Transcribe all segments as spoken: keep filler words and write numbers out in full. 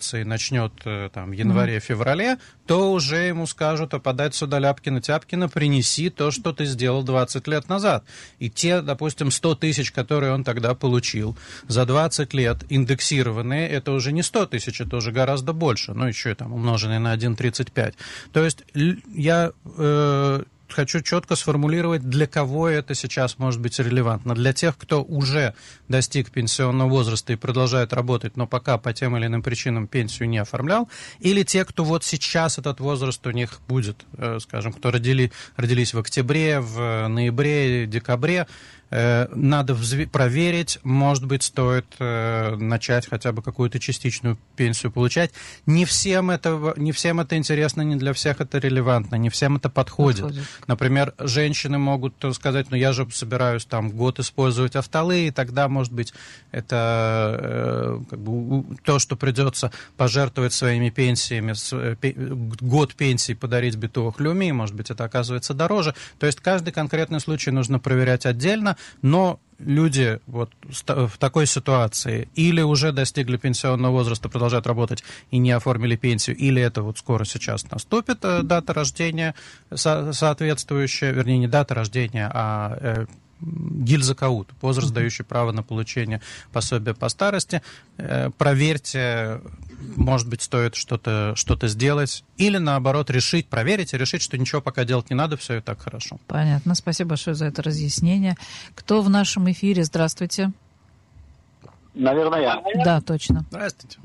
индексации начнет там, в январе-феврале, то уже ему скажут, а подать сюда Ляпкина-Тяпкина, принеси то, что ты сделал двадцать лет назад. И те, допустим, сто тысяч, которые он тогда получил, за двадцать лет индексированные, это уже не сто тысяч, это уже гораздо больше, ну, еще и там умноженные на один целых тридцать пять. То есть я... Э, хочу четко сформулировать, для кого это сейчас может быть релевантно. Для тех, кто уже достиг пенсионного возраста и продолжает работать, но пока по тем или иным причинам пенсию не оформлял, или те, кто вот сейчас этот возраст у них будет, скажем, кто родили, родились в октябре, в ноябре, декабре, надо взв... проверить, может быть, стоит э, начать хотя бы какую-то частичную пенсию получать. Не всем, это, не всем это интересно, не для всех это релевантно, не всем это подходит. подходит. Например, женщины могут сказать, ну я же собираюсь там год использовать автолы, и тогда, может быть, это э, как бы, то, что придется пожертвовать своими пенсиями, с, пе... год пенсии подарить битовых люми, может быть, это оказывается дороже. То есть каждый конкретный случай нужно проверять отдельно. Но люди вот в такой ситуации или уже достигли пенсионного возраста, продолжают работать и не оформили пенсию, или это вот скоро сейчас наступит дата рождения соответствующая, вернее, не дата рождения, а гильзакаут, возраст, дающий право на получение пособия по старости. Проверьте, может быть, стоит что-то, что-то сделать, или наоборот решить, проверить и решить, что ничего пока делать не надо, все и так хорошо. Понятно. Спасибо большое за это разъяснение. Кто в нашем эфире? Здравствуйте. Наверное, я. Да, точно. Здравствуйте.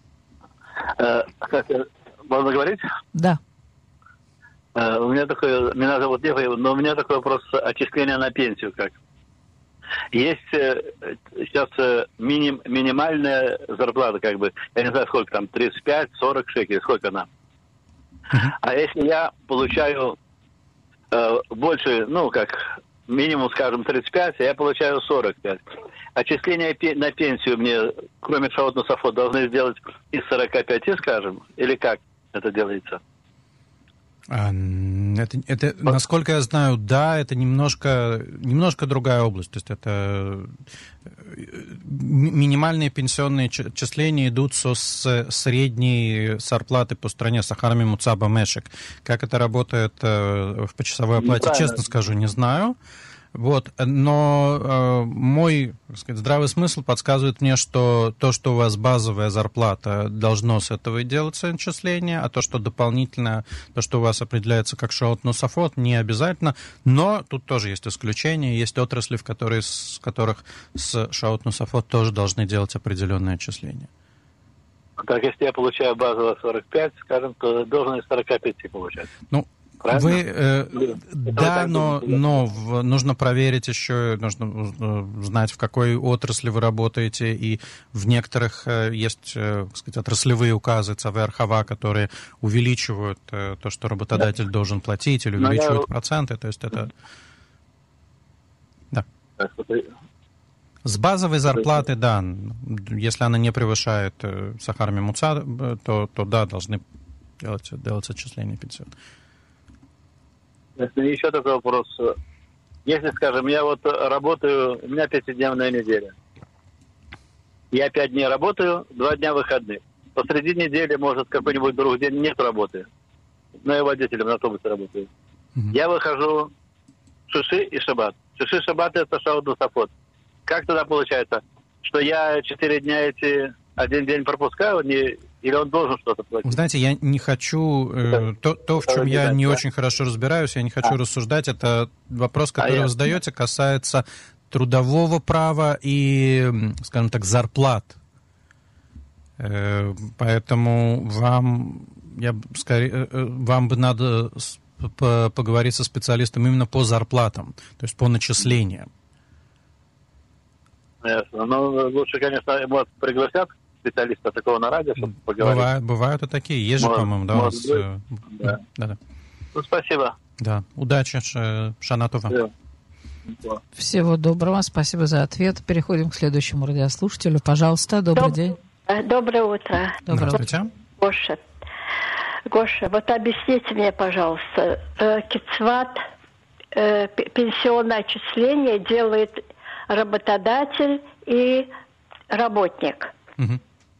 Э, можно говорить? Да. Uh, у меня такой, меня зовут Лев, но у меня такой вопрос отчисления на пенсию как. Есть uh, сейчас uh, миним, минимальная зарплата, как бы, я не знаю, сколько там, тридцать пять сорок шекелей, сколько она. Uh-huh. А если я получаю uh, больше, ну, как, минимум, скажем, тридцать пять, а я получаю сорок пять. Отчисления на пенсию мне, кроме шаот-носафот, должны сделать из сорока пяти, скажем, или как это делается? Это, это, насколько я знаю, да, это немножко, немножко другая область. То есть это минимальные пенсионные отчисления идут со с средней зарплаты по стране, сахар мемуца бамешек. Как это работает в почасовой оплате, честно скажу, не знаю. Вот, но э, мой, так сказать, здравый смысл подсказывает мне, что то, что у вас базовая зарплата, должно с этого и делаться отчисление, а то, что дополнительно, то, что у вас определяется как шаот-носафот, не обязательно, но тут тоже есть исключения, есть отрасли, в которые, с которых с шаот-носафот тоже должны делать определенные отчисления. Так, если я получаю базово сорок пять, скажем, то должен и сорок пять получать. Ну, правильно? Вы, э, да, но, но в, нужно проверить еще, нужно э, знать, в какой отрасли вы работаете, и в некоторых э, есть, э, так сказать, отраслевые указы ЦВРХВА, которые увеличивают э, то, что работодатель да. должен платить, или увеличивают я... проценты, то есть это... Да. С базовой зарплаты, да, если она не превышает э, сахар мемуца, то, то да, должны делать, делать отчисления пенсионные. Еще такой вопрос. Если, скажем, я вот работаю, у меня пятидневная неделя. Я пять дней работаю, два дня выходных. Посреди недели, может, какой-нибудь другой день нет работы. Но я водителем на автобусе работаю. Mm-hmm. Я выхожу шиши и шаббат. Шиши и шаббат — это шаот-носафот. Как тогда получается, что я четыре дня эти один день пропускаю, не... Или он должен что-то платить? Вы знаете, я не хочу... Э, то, то, в чем я не очень хорошо разбираюсь, я не хочу а. рассуждать. Это вопрос, который а вы задаете, касается трудового права и, скажем так, зарплат. Э, поэтому вам, я, скорее, вам бы надо поговорить со специалистом именно по зарплатам, то есть по начислениям. Ясно. Ну, лучше, конечно, вас пригласят специалиста такого на радио, чтобы поговорить. Бывают, бывают и такие. Есть же, может, по-моему, да, у вас... Да. Да. Да, да. Ну, спасибо. Да. Удачи, Шанатова. Всего. Всего доброго. Спасибо за ответ. Переходим к следующему радиослушателю. Пожалуйста, добрый Доб... день. Доброе утро. Доброе Здравствуйте. Гоша. Гоша, вот объясните мне, пожалуйста, кицват, пенсионное отчисление делает работодатель и работник. Угу.